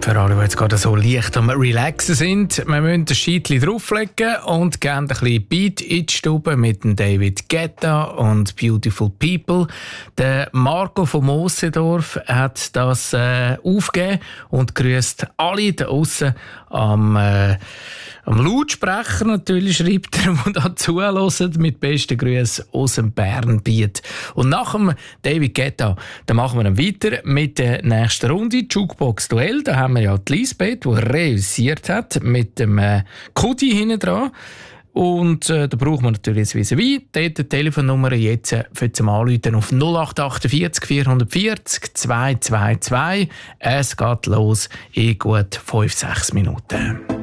Für alle, die jetzt gerade so leicht am Relaxen sind, wir müssen ein Scheitchen drauflegen und geben ein bisschen Beat in die Stube mit dem David Guetta und Beautiful People. Der Marco von Mosendorf hat das aufgegeben und grüßt alle da aussen am Lautsprecher natürlich, schreibt er, die da zuhören, mit besten Grüßen aus dem Bernbiet. Und nach dem David Guetta, da machen wir dann weiter mit der nächsten Runde, Jukebox-Duell. Da haben wir ja die Lisbeth, die reüssiert hat, mit dem Kudi hinten dran. Und da brauchen wir natürlich jetzt wie dort die Telefonnummer jetzt für zum Anrufen auf 0848 440 222. Es geht los in gut 5-6 Minuten.